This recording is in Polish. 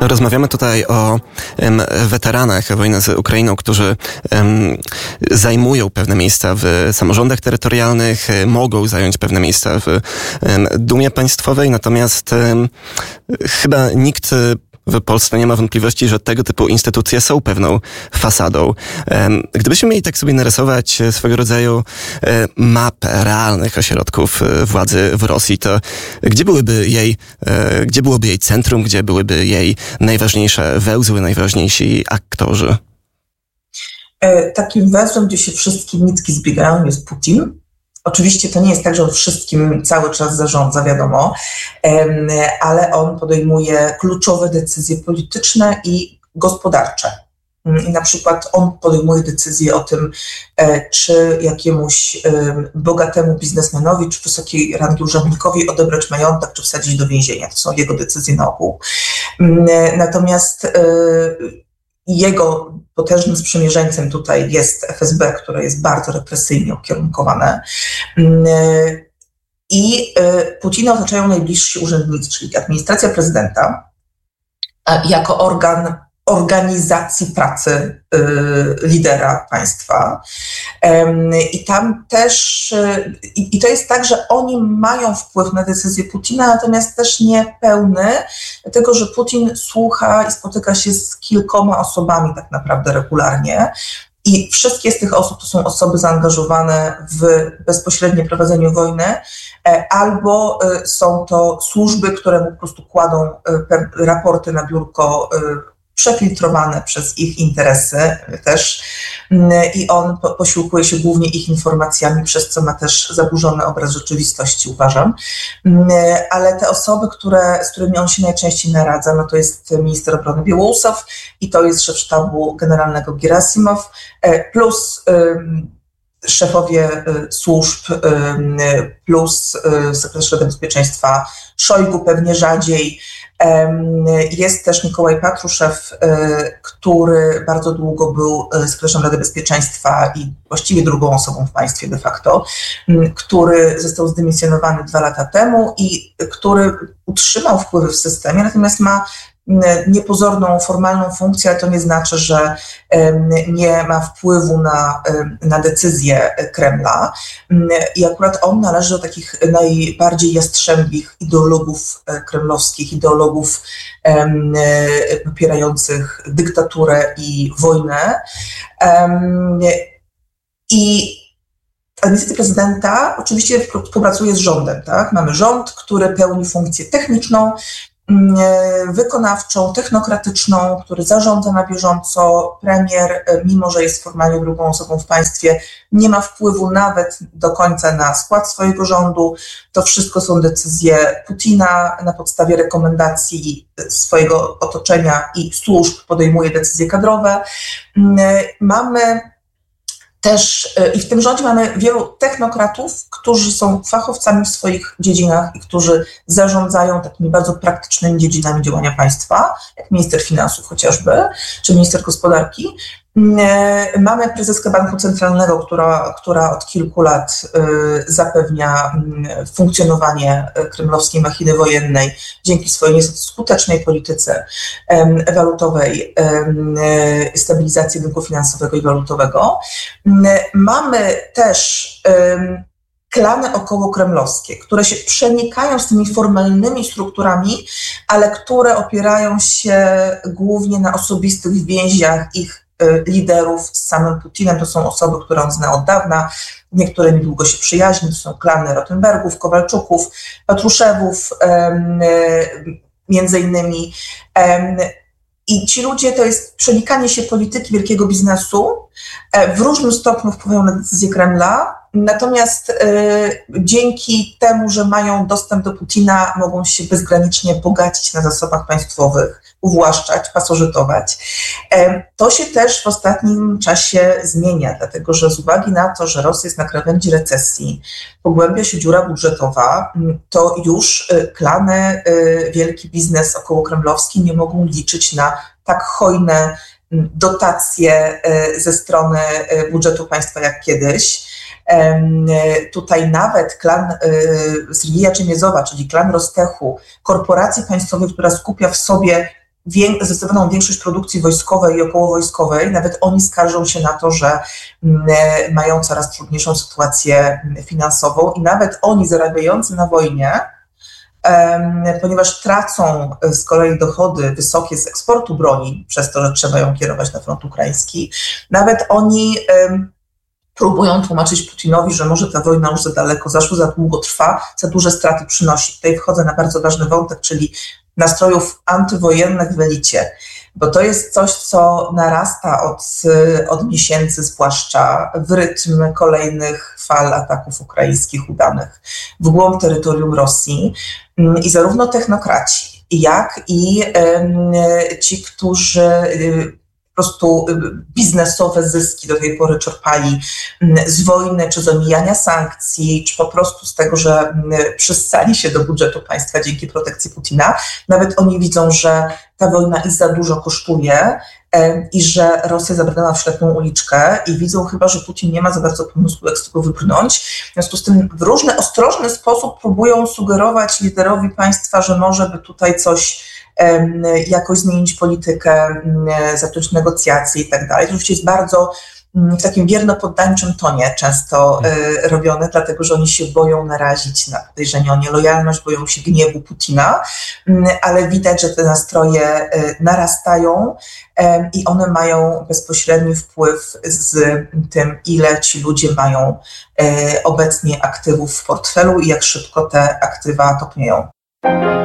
Rozmawiamy tutaj o weteranach wojny z Ukrainą, którzy zajmują pewne miejsca w samorządach terytorialnych, mogą zająć pewne miejsca w Dumie Państwowej, natomiast chyba nikt w Polsce nie ma wątpliwości, że tego typu instytucje są pewną fasadą. Gdybyśmy mieli tak sobie narysować swego rodzaju mapę realnych ośrodków władzy w Rosji, to gdzie byłoby jej centrum, gdzie byłyby jej najważniejsze węzły, najważniejsi aktorzy? Takim węzłem, gdzie się wszystkie nitki zbiegają, jest Putin. Oczywiście to nie jest tak, że on wszystkim cały czas zarządza, wiadomo, ale on podejmuje kluczowe decyzje polityczne i gospodarcze. I na przykład on podejmuje decyzję o tym, czy jakiemuś bogatemu biznesmenowi, czy wysokiej rangi urzędnikowi odebrać majątek, czy wsadzić do więzienia. To są jego decyzje na ogół. Natomiast jego potężnym sprzymierzeńcem tutaj jest FSB, które jest bardzo represyjnie ukierunkowane. I Putina otaczają najbliżsi urzędnicy, czyli administracja prezydenta, jako organ organizacji pracy lidera państwa. I tam też, i to jest tak, że oni mają wpływ na decyzje Putina, natomiast też nie pełny, dlatego że Putin słucha i spotyka się z kilkoma osobami tak naprawdę regularnie. I wszystkie z tych osób to są osoby zaangażowane w bezpośrednie prowadzenie wojny, albo są to służby, które mu po prostu kładą raporty na biurko, przefiltrowane przez ich interesy też i on posiłkuje się głównie ich informacjami, przez co ma też zaburzony obraz rzeczywistości, uważam. Ale te osoby, z którymi on się najczęściej naradza, no to jest minister obrony Białorusow i to jest szef sztabu generalnego Gerasimow, plus szefowie służb, plus sekretarz Rady Bezpieczeństwa Szojgu, pewnie rzadziej. Jest też Nikołaj Patruszew, który bardzo długo był sekretarzem Rady Bezpieczeństwa i właściwie drugą osobą w państwie de facto, który został zdymisjonowany 2 lata temu i który utrzymał wpływy w systemie, natomiast ma niepozorną, formalną funkcję, ale to nie znaczy, że nie ma wpływu na decyzje Kremla. I akurat on należy do takich najbardziej jastrzębich ideologów kremlowskich, ideologów popierających dyktaturę i wojnę. I administracja prezydenta oczywiście współpracuje z rządem. Tak? Mamy rząd, który pełni funkcję techniczną, wykonawczą, technokratyczną, który zarządza na bieżąco. Premier, mimo że jest formalnie drugą osobą w państwie, nie ma wpływu nawet do końca na skład swojego rządu. To wszystko są decyzje Putina na podstawie rekomendacji swojego otoczenia i służb podejmuje decyzje kadrowe. Mamy też, i w tym rządzie mamy wielu technokratów, którzy są fachowcami w swoich dziedzinach i którzy zarządzają takimi bardzo praktycznymi dziedzinami działania państwa, jak minister finansów chociażby, czy minister gospodarki. Mamy prezeskę Banku Centralnego, która od kilku lat zapewnia funkcjonowanie kremlowskiej machiny wojennej dzięki swojej niestety skutecznej polityce walutowej, stabilizacji rynku finansowego i walutowego. Mamy też klany okołokremlowskie, które się przenikają z tymi formalnymi strukturami, ale które opierają się głównie na osobistych więziach ich liderów z samym Putinem. To są osoby, które on zna od dawna, niektórymi długo się przyjaźni, to są klany Rotenbergów, Kowalczuków, Patruszewów między innymi. I ci ludzie to jest przenikanie się polityki wielkiego biznesu, w różnym stopniu wpływają na decyzje Kremla, natomiast dzięki temu, że mają dostęp do Putina, mogą się bezgranicznie bogacić na zasobach państwowych, uwłaszczać, pasożytować. To się też w ostatnim czasie zmienia, dlatego że z uwagi na to, że Rosja jest na krawędzi recesji, pogłębia się dziura budżetowa, to już klany, wielki biznes okołokremlowski nie mogą liczyć na tak hojne dotacje ze strony budżetu państwa jak kiedyś. Tutaj nawet klan Sergieja Czemiezowa, czyli klan Rostechu, korporacji państwowej, która skupia w sobie zdecydowaną większość produkcji wojskowej i okołowojskowej, nawet oni skarżą się na to, że mają coraz trudniejszą sytuację finansową i nawet oni zarabiający na wojnie, ponieważ tracą z kolei dochody wysokie z eksportu broni, przez to, że trzeba ją kierować na front ukraiński, nawet oni próbują tłumaczyć Putinowi, że może ta wojna już za daleko zaszła, za długo trwa, za duże straty przynosi. Tutaj wchodzę na bardzo ważny wątek, czyli nastrojów antywojennych w elicie, bo to jest coś, co narasta od miesięcy, zwłaszcza w rytm kolejnych fal ataków ukraińskich udanych w głąb terytorium Rosji. I zarówno technokraci, jak i ci, którzy po prostu biznesowe zyski do tej pory czerpali z wojny, czy z omijania sankcji, czy po prostu z tego, że przyssali się do budżetu państwa dzięki protekcji Putina. Nawet oni widzą, że ta wojna i za dużo kosztuje i że Rosja zabrnęła w ślepą uliczkę i widzą chyba, że Putin nie ma za bardzo pomysłu, jak z tego wybrnąć. W związku z tym w różny, ostrożny sposób próbują sugerować liderowi państwa, że może by tutaj coś jakoś zmienić politykę, zacząć negocjacje i tak dalej. To oczywiście jest bardzo w takim wierno-poddańczym tonie często robione, dlatego że oni się boją narazić na podejrzenie o nielojalność, boją się gniewu Putina, ale widać, że te nastroje narastają i one mają bezpośredni wpływ z tym, ile ci ludzie mają obecnie aktywów w portfelu i jak szybko te aktywa topnieją.